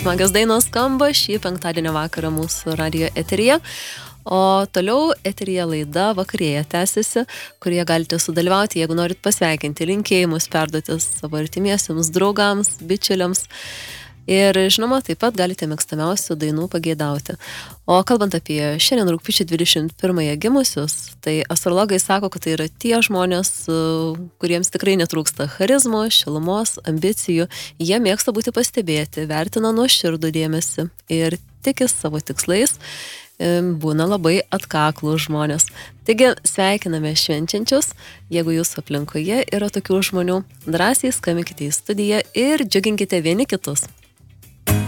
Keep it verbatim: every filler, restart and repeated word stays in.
smagios dainos skamba šį penktadienio vakarą mūsų radijo eteryje. O toliau eteryje laida Vakarėja tęsiasi, kurie galite sudalyvauti, jeigu norit pasveikinti, linkėjimus perduoti savo artimiesiems, draugams, bičiuliams. Ir žinoma, taip pat galite mėgstamiausių dainų pageidauti. O kalbant apie šiandien rugpjūčio dvidešimt pirmąją gimusius, tai astrologai sako, kad tai yra tie žmonės, kuriems tikrai netrūksta charizmo, šilumos, ambicijų. Jie mėgsta būti pastebėti, vertina nuoširdų dėmesį ir tiki savo tikslais, būna labai atkaklų žmonės. Taigi sveikiname švenčiančius, jeigu jūsų aplinkoje yra tokių žmonių, drąsiai skambinkite į studiją ir džiuginkite vieni kitus.